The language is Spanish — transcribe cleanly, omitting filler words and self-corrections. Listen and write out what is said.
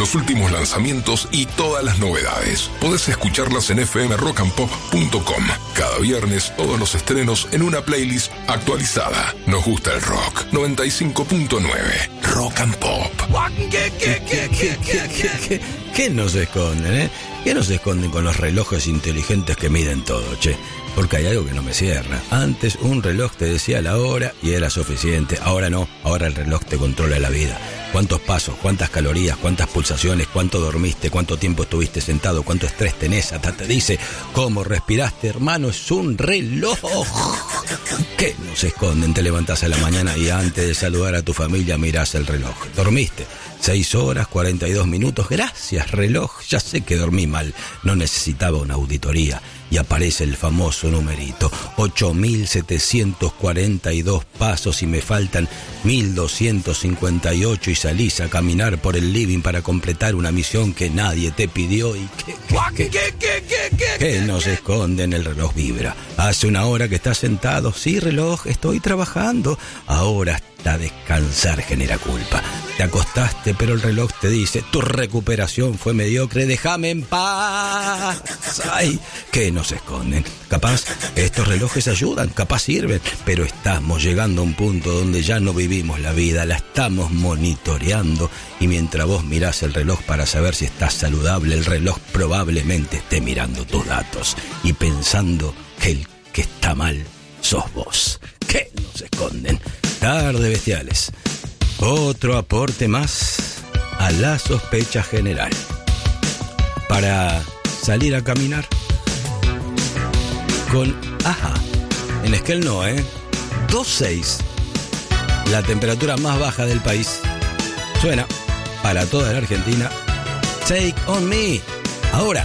los últimos lanzamientos y todas las novedades. Podés escucharlas en fmrockandpop.com. Cada viernes, todos los estrenos en una playlist actualizada. Nos gusta el rock. 95.9 Rock and Pop. ¿Qué nos esconden, eh? ¿Qué nos esconden con los relojes inteligentes que miden todo, che? Porque hay algo que no me cierra. Antes un reloj te decía la hora y era suficiente. Ahora no, ahora el reloj te controla la vida. ¿Cuántos pasos? ¿Cuántas calorías? ¿Cuántas pulsaciones? ¿Cuánto dormiste? ¿Cuánto tiempo estuviste sentado? ¿Cuánto estrés tenés? Hasta te dice cómo respiraste, hermano. Es un reloj. ¿Qué nos esconden? Te levantás a la mañana y antes de saludar a tu familia mirás el reloj. ¿Dormiste? 6 horas, 42 minutos. Gracias, reloj. Ya sé que dormí mal. No necesitaba una auditoría. Y aparece el famoso numerito. 8.742 pasos y me faltan 1.258 y salís a caminar por el living para completar una misión que nadie te pidió. ¿Y qué nos esconden? El reloj vibra. Hace una hora que estás sentado. Sí, reloj, estoy trabajando. Ahora hasta descansar genera culpa. Te acostaste, pero el reloj te dice: tu recuperación fue mediocre, déjame en paz. Ay, ¿qué nos esconden? Capaz estos relojes ayudan, capaz sirven, pero estamos llegando a un punto donde ya no vivimos la vida, la estamos monitoreando, y mientras vos mirás el reloj para saber si estás saludable, el reloj probablemente esté mirando tus datos y pensando que el que está mal sos vos. ¿Qué nos esconden? Tarde, bestiales. Otro aporte más a la sospecha general. Para salir a caminar con AHA. En Esquel no, 2.6. La temperatura más baja del país. Suena para toda la Argentina. Take on me. Ahora.